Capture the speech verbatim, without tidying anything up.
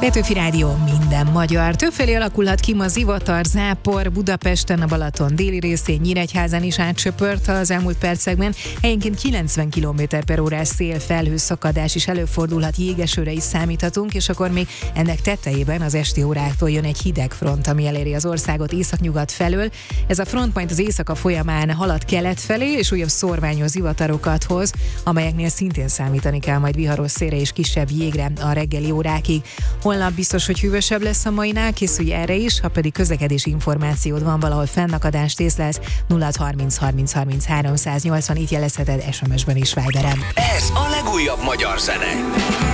Petőfi Rádió, minden magyar. Többfelé alakulhat ki ma zivatar, zápor, Budapesten, a Balaton déli részén, Nyíregyházán is átsöpört az elmúlt percekben. Helyenként kilencven kilométer per órás szél, felhőszakadás is előfordulhat, jégesőre is számíthatunk, és akkor még ennek tetejében az esti óráktól jön egy hideg front, ami eléri az országot északnyugat felől. Ez a front majd az éjszaka folyamán halad kelet felé, és újabb szórványos zivatarokat hoz, amelyeknél szintén számítani kell majd viharos szélre és kisebb jégre a reggeli órákig. Holnap biztos, hogy hűvösebb lesz a mainál, készülj erre is, ha pedig közlekedési információd van, valahol fennakadást észlelsz, nulla harminc harminc harminc háromszáznyolcvan, itt jelezheted es em es-ben is, Viberen. Ez a legújabb magyar zene.